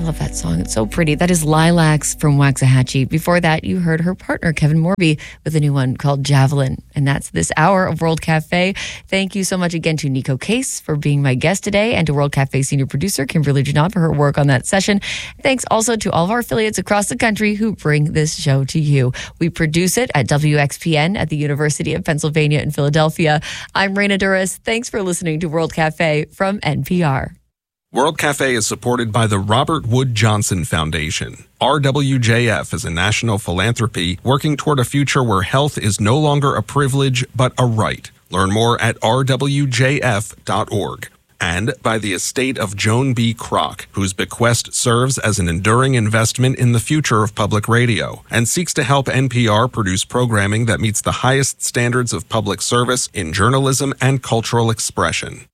love that song. It's so pretty. That is Lilacs from Waxahachie. Before that, you heard her partner, Kevin Morby, with a new one called Javelin. And that's this hour of World Cafe. Thank you so much again to Nico Case for being my guest today, and to World Cafe senior producer Kimberly Janot for her work on that session. Thanks also to all of our affiliates across the country who bring this show to you. We produce it at WXPN at the University of Pennsylvania in Philadelphia. I'm Raina Duras. Thanks for listening to World Cafe from NPR. World Cafe is supported by the Robert Wood Johnson Foundation. RWJF is a national philanthropy working toward a future where health is no longer a privilege but a right. Learn more at rwjf.org. And by the estate of Joan B. Kroc, whose bequest serves as an enduring investment in the future of public radio and seeks to help NPR produce programming that meets the highest standards of public service in journalism and cultural expression.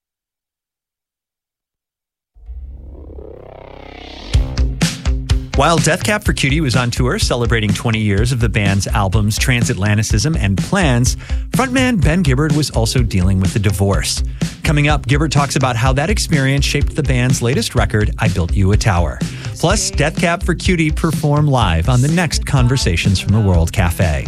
While Death Cab for Cutie was on tour celebrating 20 years of the band's albums Transatlanticism and Plans, frontman Ben Gibbard was also dealing with a divorce. Coming up, Gibbard talks about how that experience shaped the band's latest record, I Built You a Tower. Plus, Death Cab for Cutie perform live on the next Conversations from the World Cafe.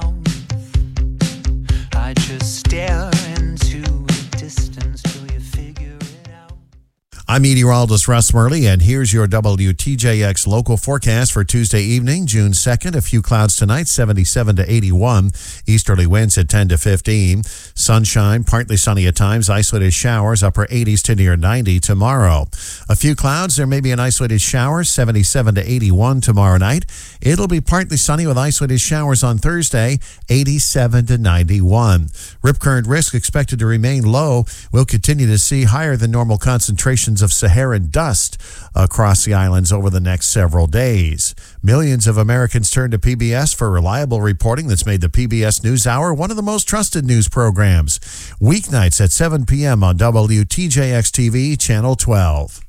I just stare into the distance till you figure it out. I'm meteorologist Russ Murley, and here's your WTJX local forecast for Tuesday evening, June 2nd. A few clouds tonight, 77 to 81. Easterly winds at 10 to 15. Sunshine, partly sunny at times, isolated showers, upper 80s to near 90 tomorrow. A few clouds, there may be an isolated shower, 77 to 81 tomorrow night. It'll be partly sunny with isolated showers on Thursday, 87 to 91. Rip current risk expected to remain low. We'll continue to see higher than normal concentrations of Saharan dust across the islands over the next several days. Millions of Americans turn to PBS for reliable reporting that's made the PBS NewsHour one of the most trusted news programs. Weeknights at 7 p.m. on WTJX-TV, Channel 12.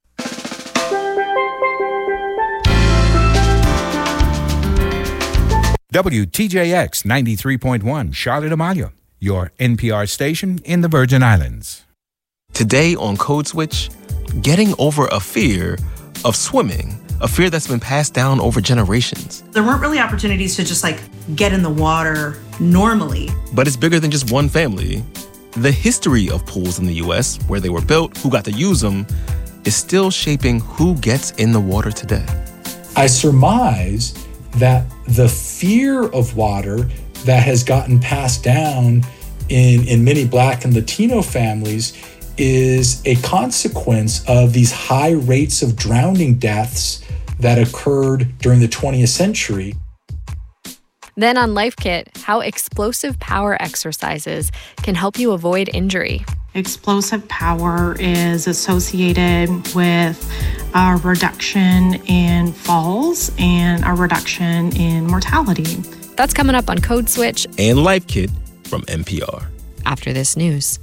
WTJX 93.1 Charlotte Amalia, your NPR station in the Virgin Islands. Today on Code Switch, getting over a fear of swimming, a fear that's been passed down over generations. There weren't really opportunities to just get in the water normally. But it's bigger than just one family. The history of pools in the U.S., where they were built, who got to use them, is still shaping who gets in the water today. I surmise that the fear of water that has gotten passed down in many Black and Latino families is a consequence of these high rates of drowning deaths that occurred during the 20th century. Then on Life Kit, how explosive power exercises can help you avoid injury. Explosive power is associated with a reduction in falls and a reduction in mortality. That's coming up on Code Switch and Life Kit from NPR. After this news.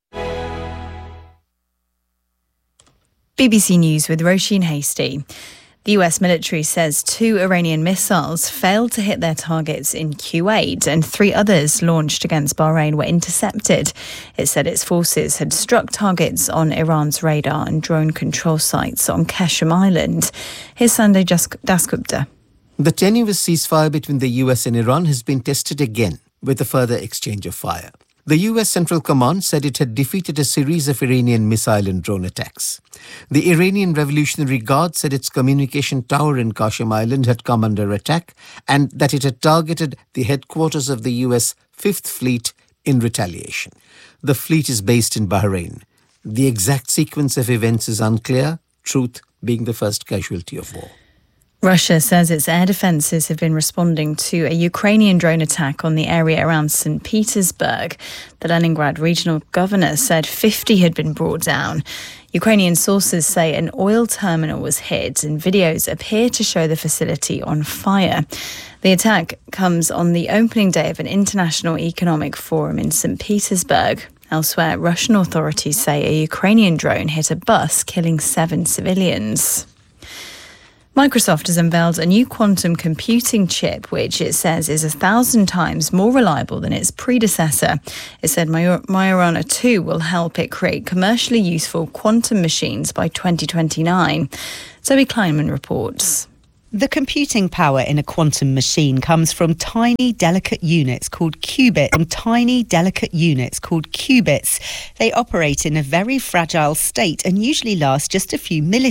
BBC News with Roisin Hasty. The US military says 2 Iranian missiles failed to hit their targets in Kuwait and 3 others launched against Bahrain were intercepted. It said its forces had struck targets on Iran's radar and drone control sites on Qasem Island. Here's Sanjay Dasgupta. The tenuous ceasefire between the US and Iran has been tested again with a further exchange of fire. The US Central Command said it had defeated a series of Iranian missile and drone attacks. The Iranian Revolutionary Guard said its communication tower in Qasem Island had come under attack and that it had targeted the headquarters of the US 5th Fleet in retaliation. The fleet is based in Bahrain. The exact sequence of events is unclear, truth being the first casualty of war. Russia says its air defences have been responding to a Ukrainian drone attack on the area around St. Petersburg. The Leningrad regional governor said 50 had been brought down. Ukrainian sources say an oil terminal was hit and videos appear to show the facility on fire. The attack comes on the opening day of an international economic forum in St. Petersburg. Elsewhere, Russian authorities say a Ukrainian drone hit a bus, killing 7 civilians. Microsoft has unveiled a new quantum computing chip, which it says is 1,000 times more reliable than its predecessor. It said Majorana 2 will help it create commercially useful quantum machines by 2029. Zoe Kleinman reports. The computing power in a quantum machine comes from tiny, delicate units called qubits. They operate in a very fragile state and usually last just a few milliseconds.